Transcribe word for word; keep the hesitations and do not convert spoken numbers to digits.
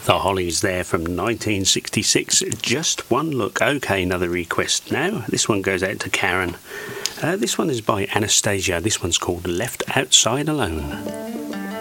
The Hollies there from nineteen sixty-six. Just One Look. Okay, another request now. This one goes out to Karen. Uh, this one is by Anastasia. This one's called Left Outside Alone.